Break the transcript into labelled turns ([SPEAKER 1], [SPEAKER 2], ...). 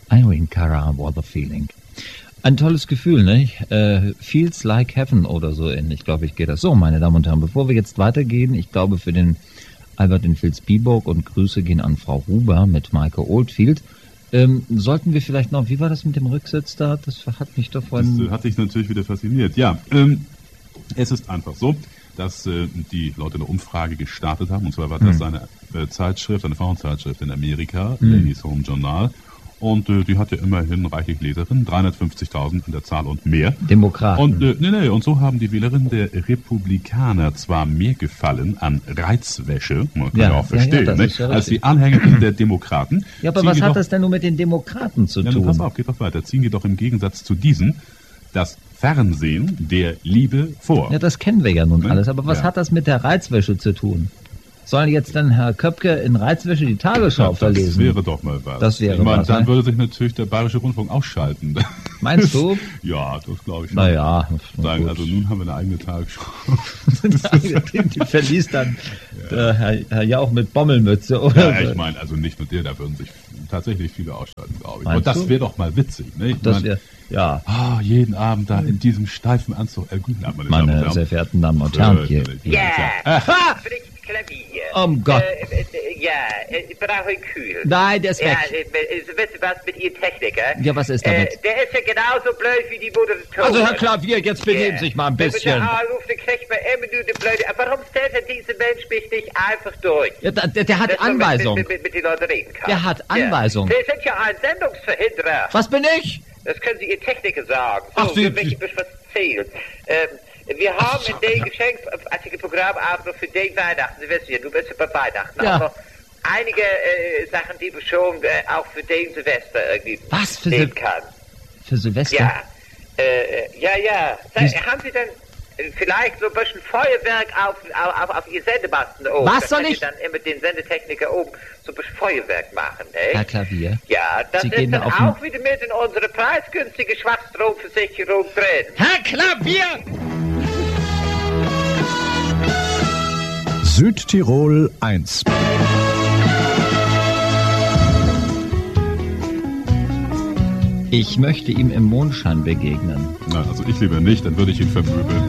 [SPEAKER 1] Irene Cara, What a Feeling. Ein tolles Gefühl, ne? Feels like heaven oder so ähnlich, glaube ich, geht das. So, meine Damen und Herren, bevor wir jetzt weitergehen, ich glaube für den Albert in Vilsbiburg und Grüße gehen an Frau Huber mit Maike Oldfield. Sollten wir vielleicht noch, wie war das mit dem Rücksitz da? Das hat mich doch vorhin...
[SPEAKER 2] Das hat dich natürlich wieder fasziniert. Ja, es ist einfach so, dass die Leute eine Umfrage gestartet haben. Und zwar war das eine Zeitschrift, eine Frauenzeitschrift in Amerika, Ladies Home Journal. Und die hat ja immerhin reichlich Leserinnen, 350.000 in der Zahl und mehr.
[SPEAKER 1] Demokraten.
[SPEAKER 2] Und und so haben die Wählerinnen der Republikaner zwar mehr Gefallen an Reizwäsche, man kann ja auch verstehen, als die Anhängerinnen der Demokraten.
[SPEAKER 1] Ja, aber was hat das denn nun mit den Demokraten zu tun?
[SPEAKER 2] Ja, pass auf, geht doch weiter. Ziehen jedoch im Gegensatz zu diesen das Fernsehen der Liebe vor.
[SPEAKER 1] Ja, das kennen wir ja nun alles. Aber was hat das mit der Reizwäsche zu tun? Soll jetzt dann Herr Köpke in Reizwäsche die Tagesschau verlesen?
[SPEAKER 2] Das wäre doch mal was.
[SPEAKER 1] Das wäre
[SPEAKER 2] ich meine,
[SPEAKER 1] was,
[SPEAKER 2] dann würde sich natürlich der Bayerische Rundfunk ausschalten.
[SPEAKER 1] Meinst du?
[SPEAKER 2] Ja, das glaube ich schon.
[SPEAKER 1] Naja.
[SPEAKER 2] Sagen, also nun haben wir eine eigene Tagesschau.
[SPEAKER 1] Die verließt dann Herr Jauch mit Bommelmütze, oder?
[SPEAKER 2] Ja, ich meine, also nicht nur der, da würden sich tatsächlich viele ausschalten, glaube ich.
[SPEAKER 1] Meinst
[SPEAKER 2] Und das wäre doch mal witzig, ne?
[SPEAKER 1] Das wäre, ja.
[SPEAKER 2] Jeden Abend da in diesem steifen Anzug. Guten Abend,
[SPEAKER 1] meine sehr verehrten Damen und Herren hier.
[SPEAKER 3] Ja, Klavier.
[SPEAKER 1] Gott.
[SPEAKER 3] Brauche ich kühl.
[SPEAKER 1] Nein, der ist weg.
[SPEAKER 3] Wisst ihr was mit Ihrem Techniker?
[SPEAKER 1] Ja, was ist damit?
[SPEAKER 3] Der ist ja genauso blöd wie die Moderatoren.
[SPEAKER 1] Also Herr Klavier, jetzt benehmen Sie sich mal ein bisschen.
[SPEAKER 3] Wenn man da anruft, dann kriegt man immer nur die blöde... Aber warum stellt er diesen Mensch mich nicht einfach durch?
[SPEAKER 1] Ja, der hat Anweisung.
[SPEAKER 3] Mit den Leuten reden kann.
[SPEAKER 1] Der hat Anweisung.
[SPEAKER 3] Sie sind ja ein Sendungsverhinderer.
[SPEAKER 1] Was bin ich?
[SPEAKER 3] Das können Sie Ihr Techniker sagen. So,
[SPEAKER 1] Ach, Sie...
[SPEAKER 3] für mich was erzählen. Wir haben in dem geschenkartigen Programm auch noch für den Weihnachten, Sie wissen ja, du bist ja bei Weihnachten, auch noch einige Sachen, die wir schon auch für den Silvester irgendwie nehmen kann.
[SPEAKER 1] Für Silvester?
[SPEAKER 3] Ja. Haben Sie denn vielleicht so ein bisschen Feuerwerk auf Ihr Sendemasten oben?
[SPEAKER 1] Was soll ich?
[SPEAKER 3] Dann immer den Sendetechniker oben so ein bisschen Feuerwerk machen, ne?
[SPEAKER 1] Herr Klavier?
[SPEAKER 3] Ja, das
[SPEAKER 1] Sie
[SPEAKER 3] ist
[SPEAKER 1] gehen
[SPEAKER 3] dann
[SPEAKER 1] auf
[SPEAKER 3] auch wieder mit in unsere preisgünstige Schwachstromversicherung drin.
[SPEAKER 1] Herr Klavier!
[SPEAKER 4] Südtirol 1.
[SPEAKER 1] Ich möchte ihm im Mondschein begegnen.
[SPEAKER 2] Na, also ich lieber nicht, dann würde ich ihn vermöbeln.